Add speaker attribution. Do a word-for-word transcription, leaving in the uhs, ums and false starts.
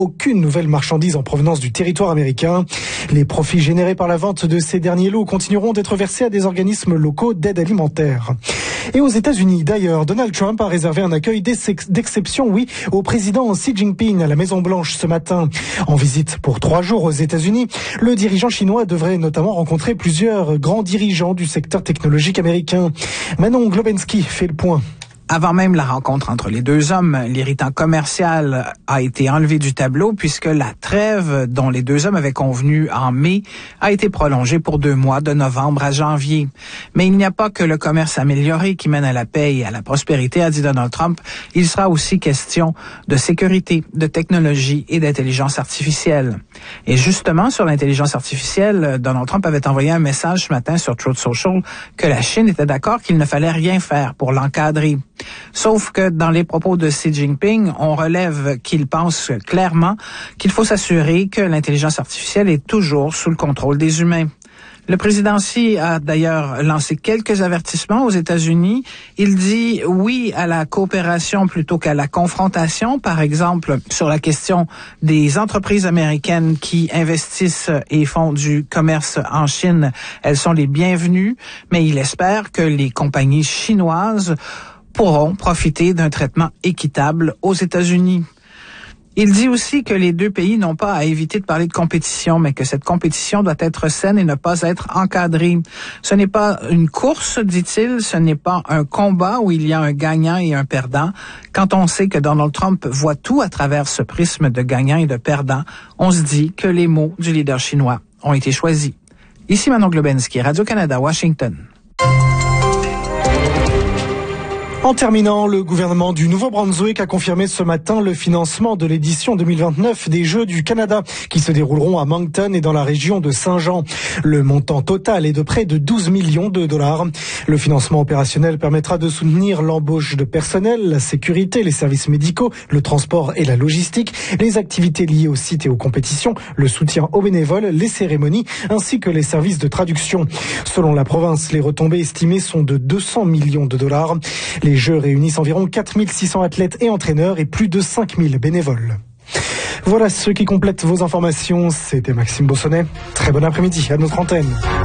Speaker 1: aucune nouvelle marchandise en provenance du territoire américain. Les profits générés par la vente de ces derniers lots continueront d'être versés à des organismes locaux d'aide alimentaire. Et aux États-Unis, d'ailleurs, Donald Trump a réservé un accueil d'exception, oui, au président Xi Jinping à la Maison-Blanche ce matin. En visite pour trois jours aux États-Unis, le dirigeant chinois devrait notamment rencontrer plusieurs grands dirigeants du secteur technologique américain. Manon Globensky fait le point.
Speaker 2: Avant même la rencontre entre les deux hommes, l'irritant commercial a été enlevé du tableau puisque la trêve dont les deux hommes avaient convenu en mai a été prolongée pour deux mois, de novembre à janvier. Mais il n'y a pas que le commerce amélioré qui mène à la paix et à la prospérité, a dit Donald Trump. Il sera aussi question de sécurité, de technologie et d'intelligence artificielle. Et justement, sur l'intelligence artificielle, Donald Trump avait envoyé un message ce matin sur Truth Social que la Chine était d'accord qu'il ne fallait rien faire pour l'encadrer. Sauf que dans les propos de Xi Jinping, on relève qu'il pense clairement qu'il faut s'assurer que l'intelligence artificielle est toujours sous le contrôle des humains. Le président Xi a d'ailleurs lancé quelques avertissements aux États-Unis. Il dit oui à la coopération plutôt qu'à la confrontation, par exemple sur la question des entreprises américaines qui investissent et font du commerce en Chine. Elles sont les bienvenues, mais il espère que les compagnies chinoises pourront profiter d'un traitement équitable aux États-Unis. Il dit aussi que les deux pays n'ont pas à éviter de parler de compétition, mais que cette compétition doit être saine et ne pas être encadrée. Ce n'est pas une course, dit-il, ce n'est pas un combat où il y a un gagnant et un perdant. Quand on sait que Donald Trump voit tout à travers ce prisme de gagnant et de perdant, on se dit que les mots du leader chinois ont été choisis. Ici Manon Globensky, Radio-Canada, Washington.
Speaker 1: En terminant, le gouvernement du Nouveau-Brunswick a confirmé ce matin le financement de l'édition deux mille vingt-neuf des Jeux du Canada qui se dérouleront à Moncton et dans la région de Saint-Jean. Le montant total est de près de douze millions de dollars. Le financement opérationnel permettra de soutenir l'embauche de personnel, la sécurité, les services médicaux, le transport et la logistique, les activités liées aux sites et aux compétitions, le soutien aux bénévoles, les cérémonies ainsi que les services de traduction. Selon la province, les retombées estimées sont de deux cents millions de dollars. Les Jeux réunissent environ quatre mille six cents athlètes et entraîneurs et plus de cinq mille bénévoles. Voilà ce qui complète vos informations. C'était Maxime Bossonnet. Très bon après-midi à notre antenne.